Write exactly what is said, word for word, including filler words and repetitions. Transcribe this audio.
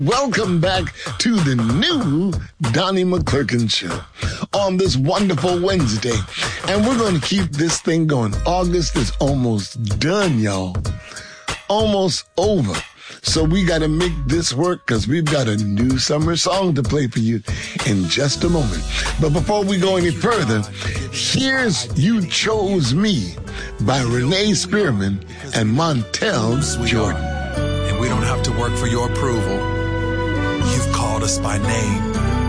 Welcome back to the new Donnie McClurkin Show on this wonderful Wednesday. And we're going to keep this thing going. August is almost done, y'all. Almost over. So we got to make this work because we've got a new summer song to play for you in just a moment. But before we go any further, here's You Chose Me by Renee Spearman and Montel Jordan. And we don't have to work for your approval. You've called us by name.